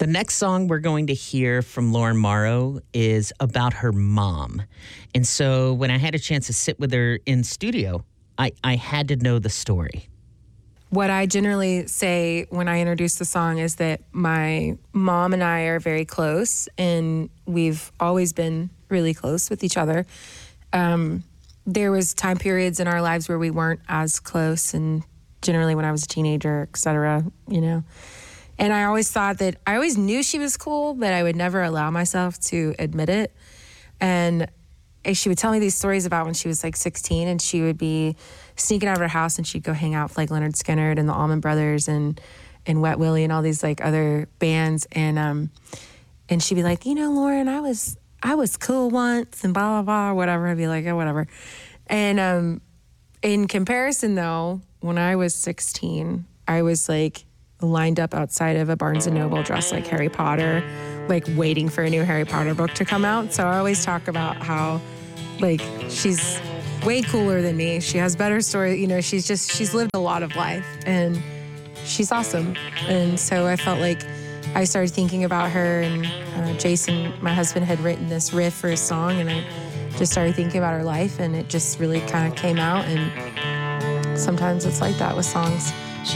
next song we're going to hear from Lauren Morrow is about her mom. And so when I had a chance to sit with her in studio, I had to know the story. What I generally say when I introduce the song is that my mom and I are very close, and we've always been really close with each other. There was time periods in our lives where we weren't as close, and generally when I was a teenager, et cetera, you know. And I always thought that I always knew she was cool, but I would never allow myself to admit it. And she would tell me these stories about when she was like 16, and she would be sneaking out of her house and she'd go hang out with like Leonard Skinner and the Allman Brothers and Wet Willie and all these like other bands. And she'd be like, you know, Lauren, I was cool once and blah, blah, blah, whatever. I'd be like, oh, whatever. And in comparison though, when I was 16, I was like lined up outside of a Barnes & Noble dressed like Harry Potter, like waiting for a new Harry Potter book to come out. So I always talk about how like she's way cooler than me. She has better story. You know, she's lived a lot of life and she's awesome. And so I felt like I started thinking about her, and Jason, my husband, had written this riff for a song, and I just started thinking about her life, and it just really kind of came out. And sometimes it's like that with songs.